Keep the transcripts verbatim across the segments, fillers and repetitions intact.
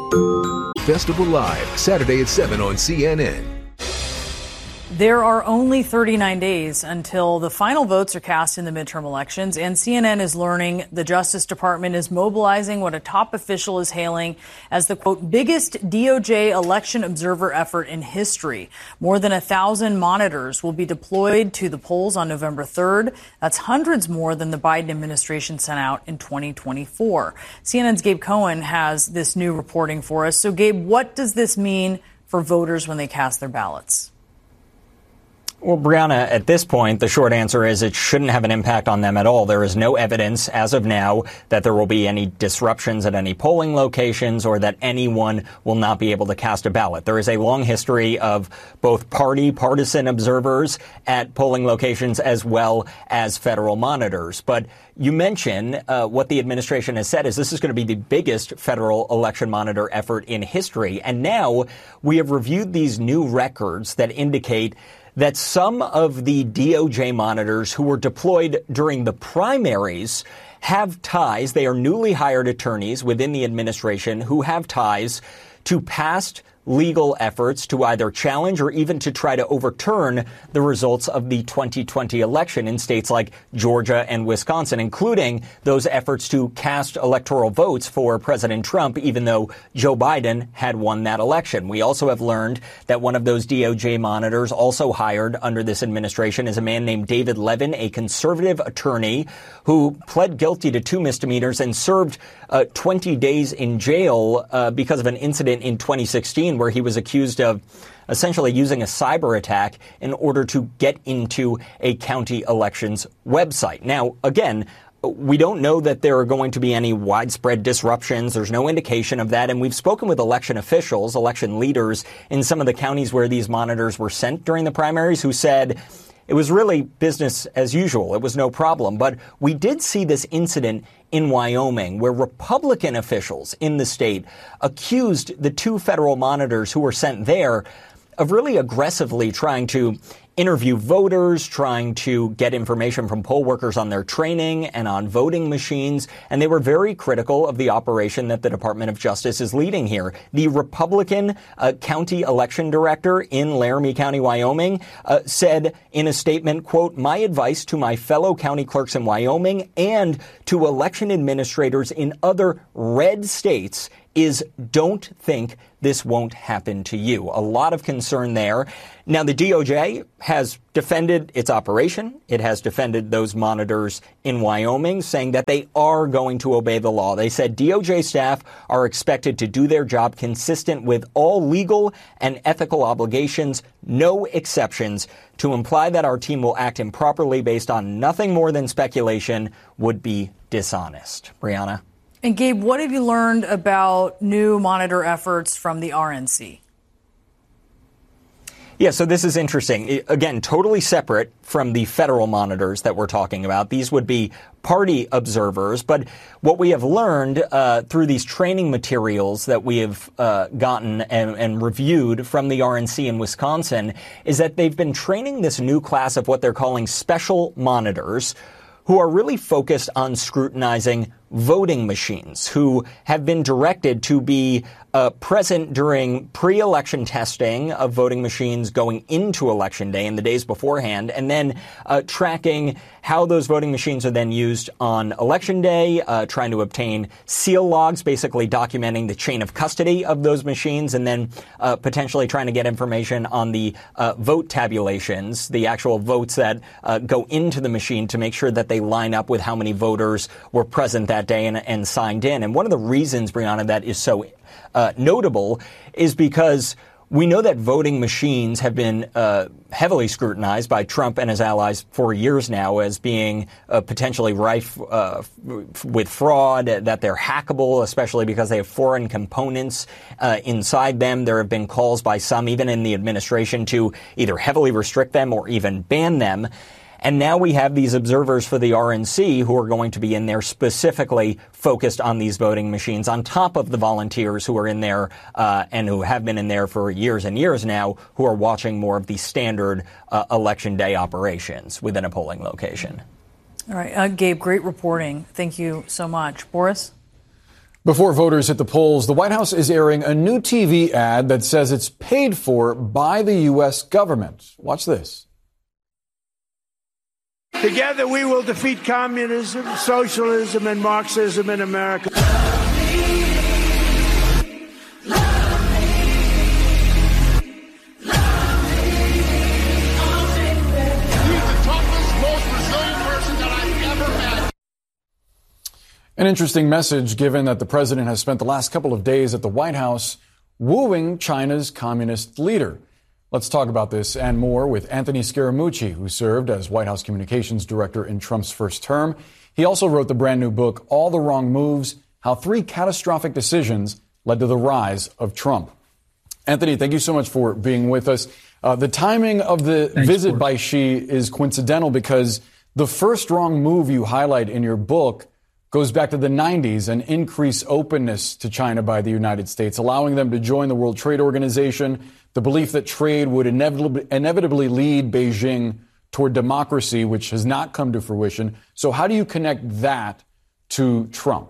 Festival Live, Saturday at seven on C N N. There are only thirty-nine days until the final votes are cast in the midterm elections, and C N N is learning the Justice Department is mobilizing what a top official is hailing as the, quote, biggest D O J election observer effort in history. More than a thousand monitors will be deployed to the polls on November third. That's hundreds more than the Biden administration sent out in twenty twenty-four. C N N's Gabe Cohen has this new reporting for us. So, Gabe, what does this mean for voters when they cast their ballots? Well, Brianna, at this point, the short answer is it shouldn't have an impact on them at all. There is no evidence as of now that there will be any disruptions at any polling locations or that anyone will not be able to cast a ballot. There is a long history of both party partisan observers at polling locations as well as federal monitors. But you mentioned uh, what the administration has said is this is going to be the biggest federal election monitor effort in history. And now we have reviewed these new records that indicate that some of the D O J monitors who were deployed during the primaries have ties. They are newly hired attorneys within the administration who have ties to past legal efforts to either challenge or even to try to overturn the results of the twenty twenty election in states like Georgia and Wisconsin, including those efforts to cast electoral votes for President Trump, even though Joe Biden had won that election. We also have learned that one of those D O J monitors also hired under this administration is a man named David Levin, a conservative attorney who pled guilty to two misdemeanors and served uh, twenty days in jail uh, because of an incident in twenty sixteen where he was accused of essentially using a cyber attack in order to get into a county elections website. Now, again, we don't know that there are going to be any widespread disruptions. There's no indication of that. And we've spoken with election officials, election leaders in some of the counties where these monitors were sent during the primaries who said it was really business as usual. It was no problem. But we did see this incident in Wyoming where Republican officials in the state accused the two federal monitors who were sent there of really aggressively trying to interview voters, trying to get information from poll workers on their training and on voting machines. And they were very critical of the operation that the Department of Justice is leading here. The Republican uh, county election director in Laramie County, Wyoming, uh, said in a statement, quote, my advice to my fellow county clerks in Wyoming and to election administrators in other red states is don't think this won't happen to you. A lot of concern there. Now, the D O J has defended its operation. It has defended those monitors in Wyoming, saying that they are going to obey the law. They said D O J staff are expected to do their job consistent with all legal and ethical obligations, no exceptions. To imply that our team will act improperly based on nothing more than speculation would be dishonest. Brianna? And Gabe, what have you learned about new monitor efforts from the R N C? Yeah, so this is interesting. Again, totally separate from the federal monitors that we're talking about. These would be party observers. But what we have learned uh, through these training materials that we have uh, gotten and, and reviewed from the R N C in Wisconsin is that they've been training this new class of what they're calling special monitors who are really focused on scrutinizing voting machines, who have been directed to be uh, present during pre-election testing of voting machines going into Election Day and the days beforehand, and then uh, tracking how those voting machines are then used on Election Day, uh, trying to obtain seal logs, basically documenting the chain of custody of those machines, and then uh, potentially trying to get information on the uh, vote tabulations, the actual votes that uh, go into the machine to make sure that they line up with how many voters were present that day and, and signed in. And one of the reasons, Brianna, that is so uh, notable is because we know that voting machines have been uh, heavily scrutinized by Trump and his allies for years now as being uh, potentially rife uh, f- with fraud, that they're hackable, especially because they have foreign components uh, inside them. There have been calls by some, even in the administration, to either heavily restrict them or even ban them. And now we have these observers for the R N C who are going to be in there specifically focused on these voting machines, on top of the volunteers who are in there uh, and who have been in there for years and years now, who are watching more of the standard uh, Election Day operations within a polling location. All right. Uh, Gabe, great reporting. Thank you so much. Boris? Before voters hit the polls, the White House is airing a new T V ad that says it's paid for by the U S government. Watch this. Together we will defeat communism, socialism, and Marxism in America. An interesting message, given that the president has spent the last couple of days at the White House wooing China's communist leader. Let's talk about this and more with Anthony Scaramucci, who served as White House communications director in Trump's first term. He also wrote the brand new book, All the Wrong Moves, How Three Catastrophic Decisions Led to the Rise of Trump. Anthony, thank you so much for being with us. Uh, the timing of the Thanks, visit Ford. by Xi is coincidental because the first wrong move you highlight in your book goes back to the nineties and increased openness to China by the United States, allowing them to join the World Trade Organization, the belief that trade would inevitably, inevitably lead Beijing toward democracy, which has not come to fruition. So how do you connect that to Trump?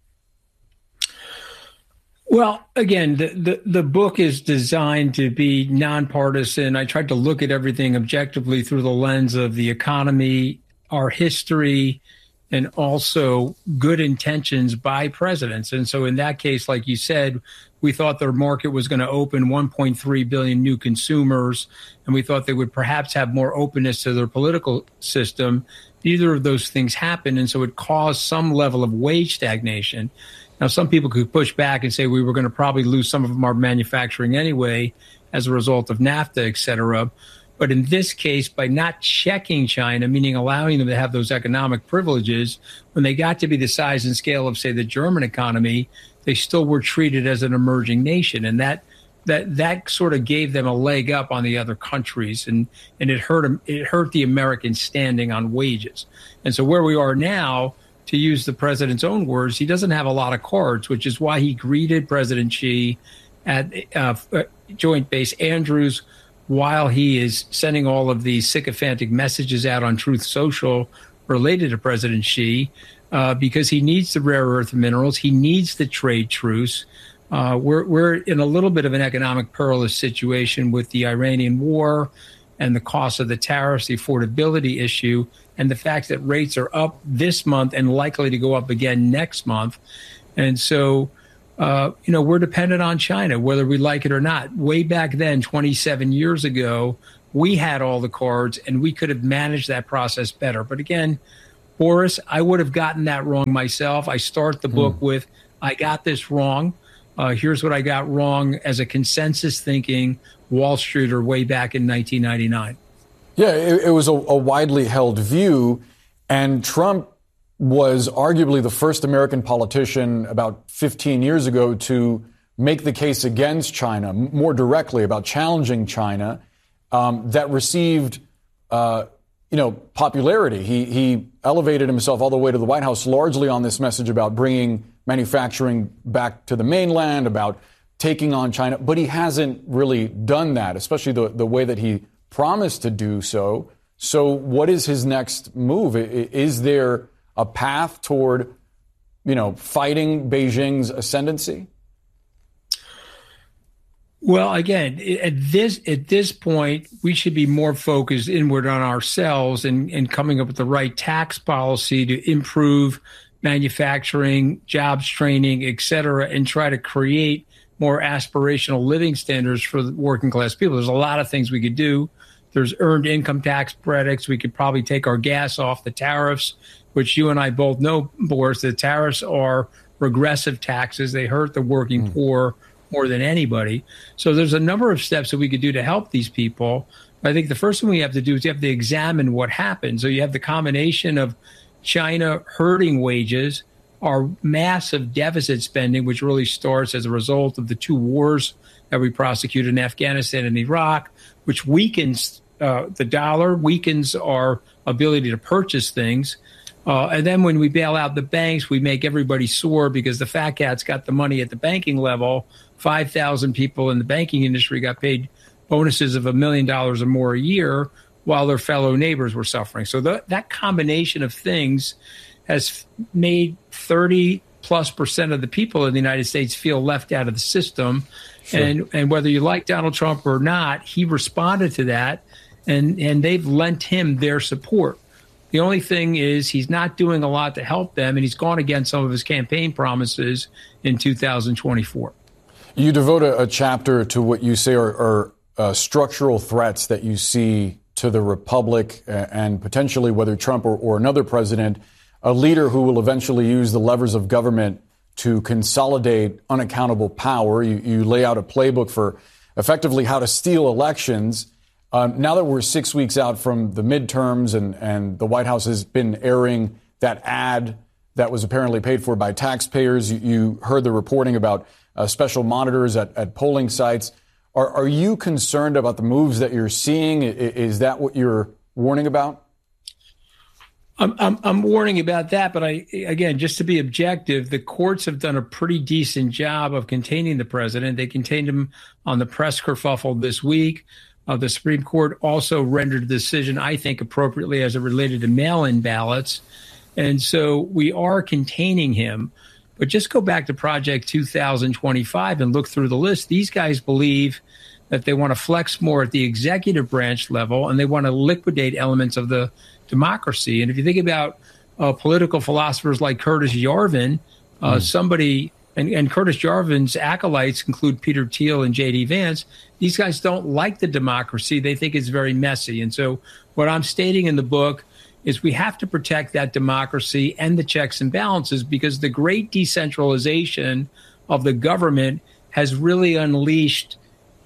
Well, again, the, the, the book is designed to be nonpartisan. I tried to look at everything objectively through the lens of the economy, our history, and also good intentions by presidents. And so in that case, like you said, we thought the market was going to open one point three billion new consumers, and we thought they would perhaps have more openness to their political system. Neither of those things happened, and so it caused some level of wage stagnation. Now, some people could push back and say we were going to probably lose some of our manufacturing anyway as a result of NAFTA, et cetera. But in this case, by not checking China, meaning allowing them to have those economic privileges, when they got to be the size and scale of, say, the German economy, they still were treated as an emerging nation. And that that that sort of gave them a leg up on the other countries. And, and it hurt them, it hurt the American standing on wages. And so where we are now, to use the president's own words, he doesn't have a lot of cards, which is why he greeted President Xi at uh, Joint Base Andrews, while he is sending all of these sycophantic messages out on Truth Social related to President Xi, uh, because he needs the rare earth minerals. He needs the trade truce. Uh, we're, we're in a little bit of an economic perilous situation with the Iranian war and the cost of the tariffs, the affordability issue, and the fact that rates are up this month and likely to go up again next month. And so Uh, you know, we're dependent on China, whether we like it or not. Way back then, twenty-seven years ago, we had all the cards and we could have managed that process better. But again, Boris, I would have gotten that wrong myself. I start the book mm. with, I got this wrong. Uh, here's what I got wrong as a consensus thinking Wall Streeter way back in nineteen ninety-nine. Yeah, it, it was a, a widely held view. And Trump was arguably the first American politician about fifteen years ago to make the case against China, more directly about challenging China, um, that received, uh, you know, popularity. He, he elevated himself all the way to the White House largely on this message about bringing manufacturing back to the mainland, about taking on China. But he hasn't really done that, especially the, the way that he promised to do so. So what is his next move? Is there a path toward, you know, fighting Beijing's ascendancy? Well, again, at this at this point, we should be more focused inward on ourselves and, and coming up with the right tax policy to improve manufacturing, jobs training, et cetera, and try to create more aspirational living standards for the working class people. There's a lot of things we could do. There's earned income tax credits. We could probably take our gas off the tariffs, which you and I both know, Boris, the tariffs are regressive taxes. They hurt the working mm. poor more than anybody. So there's a number of steps that we could do to help these people. I think the first thing we have to do is you have to examine what happened. So you have the combination of China hurting wages, our massive deficit spending, which really starts as a result of the two wars that we prosecuted in Afghanistan and Iraq, which weakens uh, the dollar, weakens our ability to purchase things. Uh, and then when we bail out the banks, we make everybody sore because the fat cats got the money at the banking level. five thousand people in the banking industry got paid bonuses of a million dollars or more a year while their fellow neighbors were suffering. So the, that combination of things has made thirty plus percent of the people in the United States feel left out of the system. Sure. And and whether you like Donald Trump or not, he responded to that, and, and they've lent him their support. The only thing is he's not doing a lot to help them, and he's gone against some of his campaign promises in two thousand twenty-four. You devote a, a chapter to what you say are, are uh, structural threats that you see to the republic and potentially whether Trump or, or another president, a leader who will eventually use the levers of government to consolidate unaccountable power. You, you lay out a playbook for effectively how to steal elections. Um, now that we're six weeks out from the midterms and, and the White House has been airing that ad that was apparently paid for by taxpayers, you, you heard the reporting about uh, special monitors at, at polling sites. Are, are you concerned about the moves that you're seeing? Is that what you're warning about? I'm, I'm, I'm warning about that, but I, again, just to be objective, the courts have done a pretty decent job of containing the president. They contained him on the press kerfuffle this week. Uh, the Supreme Court also rendered a decision, I think, appropriately as it related to mail-in ballots. And so we are containing him. But just go back to Project two thousand twenty-five and look through the list. These guys believe that they want to flex more at the executive branch level, and they want to liquidate elements of the democracy. And if you think about uh, political philosophers like Curtis Yarvin, uh, mm. somebody, and, and Curtis Yarvin's acolytes include Peter Thiel and J D Vance, these guys don't like the democracy. They think it's very messy. And so what I'm stating in the book is we have to protect that democracy and the checks and balances, because the great decentralization of the government has really unleashed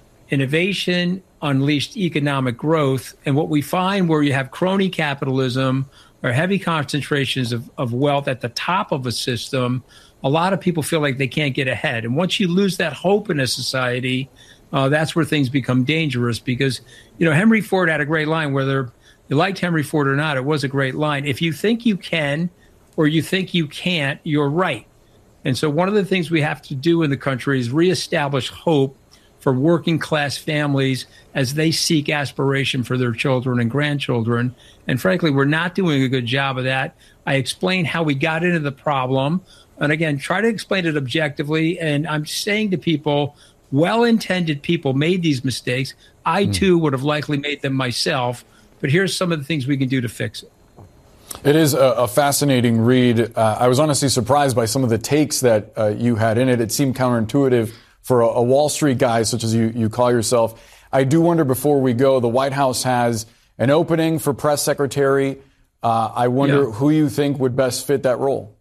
innovation, unleashed economic growth. And what we find where you have crony capitalism or heavy concentrations of, of wealth at the top of a system, a lot of people feel like they can't get ahead. And once you lose that hope in a society, uh, that's where things become dangerous. Because, you know, Henry Ford had a great line, whether you liked Henry Ford or not, it was a great line. If you think you can or you think you can't, you're right. And so one of the things we have to do in the country is reestablish hope for working class families as they seek aspiration for their children and grandchildren. And frankly, we're not doing a good job of that. I explain how we got into the problem. And again, try to explain it objectively. And I'm saying to people, well-intended people made these mistakes. I, mm. too, would have likely made them myself. But here's some of the things we can do to fix it. It is a, a fascinating read. Uh, I was honestly surprised by some of the takes that uh, you had in it. It seemed counterintuitive for a, a Wall Street guy, such as you, you call yourself. I do wonder, before we go, the White House has an opening for press secretary. Uh, I wonder yeah. who you think would best fit that role.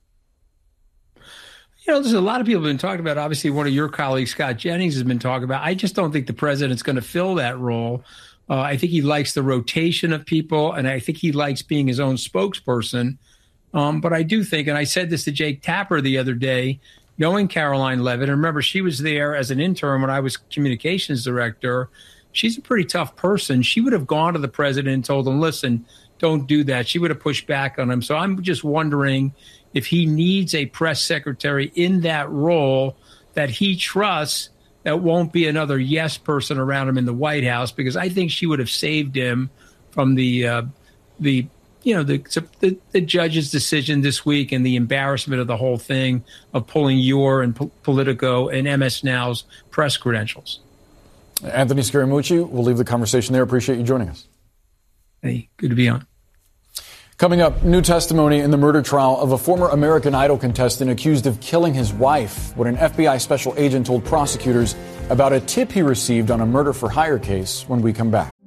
You know, there's a lot of people have been talking about. Obviously, one of your colleagues, Scott Jennings, has been talking about. I just don't think the president's going to fill that role. Uh, I think he likes the rotation of people, and I think he likes being his own spokesperson. Um, but I do think, and I said this to Jake Tapper the other day, knowing Caroline Leavitt, and remember, she was there as an intern when I was communications director. She's a pretty tough person. She would have gone to the president and told him, listen, don't do that. She would have pushed back on him. So I'm just wondering if he needs a press secretary in that role that he trusts, that won't be another yes person around him in the White House, because I think she would have saved him from the, uh, the you know, the, the the judge's decision this week and the embarrassment of the whole thing of pulling your and P- Politico and M S Now's press credentials. Anthony Scaramucci, we'll leave the conversation there. Appreciate you joining us. Hey, good to be on. Coming up, new testimony in the murder trial of a former American Idol contestant accused of killing his wife. What an F B I special agent told prosecutors about a tip he received on a murder for hire case when we come back.